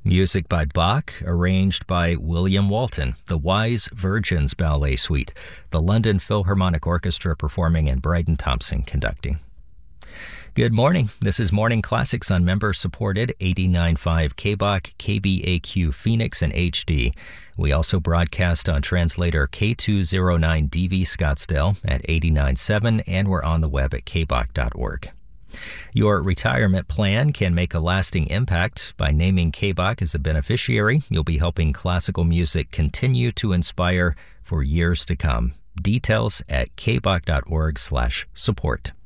Music by Bach, arranged by William Walton, the Wise Virgins Ballet Suite, the London Philharmonic Orchestra performing and Bryden Thompson conducting. Good morning. This is Morning Classics on member-supported 89.5 KBOC, KBAQ Phoenix, and HD. We also broadcast on translator K209DV Scottsdale at 89.7, and we're on the web at kbok.org. Your retirement plan can make a lasting impact. By naming KBOC as a beneficiary, you'll be helping classical music continue to inspire for years to come. Details at kbok.org/support.